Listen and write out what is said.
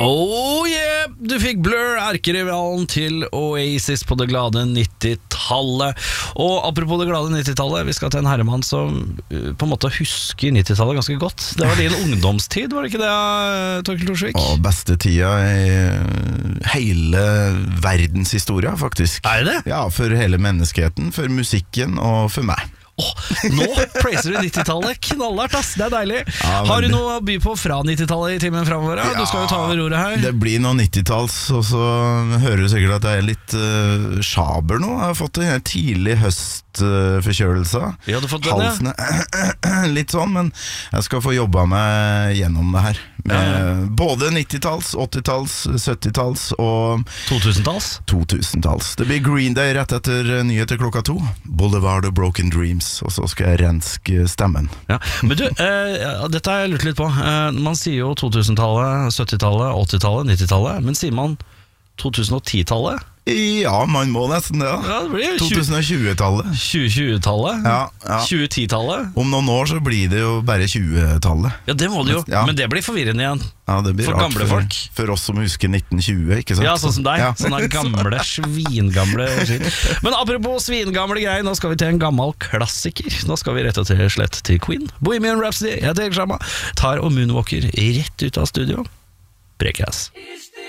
Oh yeah, du fikk Blur, erkerivalen til Oasis på det glade 90-tallet. Og apropos det glade 90-tallet, vi skal til en herremann som på en måte husker 90-tallet ganske godt. Det var din ungdomstid, var det ikke det, Torkel Thorsvik? Beste tida i hele verdens historie, faktisk. Er det? Ja, for hele menneskeheten, for musikken og for meg. Nå praiser du 90-tallet, knallhardt ass, det er deilig. Ja, har du noe å by på fra 90-tallet i timen fremover? Ja, du skal jo ta over ordet her. Det blir noe 90-talls, og så hører du sikkert at jeg er litt sjaber nå. Jeg har fått en tidlig høstforkjølelse. Ja, du har fått den, halsen er litt sånn, men jeg skal få jobba meg gjennom det her. Med både 90-talls, 80-talls, 70-talls og 2000-talls. Det blir Green Day rett etter nyheter 2:00. Boulevard of Broken Dreams. Og så skal jeg renske stemmen. Ja, men du, dette har jeg lurt litt på. Man sier jo 2000-tallet, 70-tallet, 80-tallet, 90-tallet. Men sier man 2010-tallet? Ja, man må nesten det. Ja, det blir 2020-tallet. 2020-tallet? Ja. 2010-tallet? Om noen år så blir det jo bare 20-tallet. Ja, det må det jo. Ja. Men det blir forvirrende igjen. Ja, det blir for rart gamle folk. For oss som husker 1920, ikke sant? Ja, sånn som deg. Ja. Sånne gamle, svingamle skitt. Men apropos svingamle greier, nå skal vi til en gammel klassiker. Nå skal vi rett og slett til Queen. Bohemian Rhapsody, jeg heter Erik Sjarma. Tar og moonwalker rett ut av studio. Prekas.